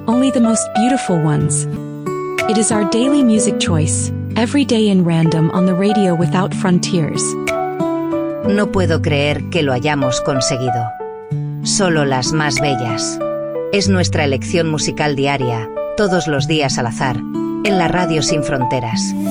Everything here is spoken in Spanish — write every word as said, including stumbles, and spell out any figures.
only the most beautiful ones. It is our daily music choice, every day in random on the radio without frontiers. No puedo creer que lo hayamos conseguido. Solo las más bellas. Es nuestra elección musical diaria, todos los días al azar, en la radio sin fronteras.